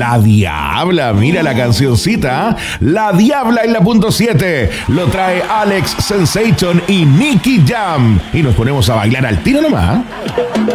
La Diabla, mira la cancioncita. La Diabla en la punto 7. Lo trae Alex Sensation y Nicky Jam. Y nos ponemos a bailar al tiro nomás.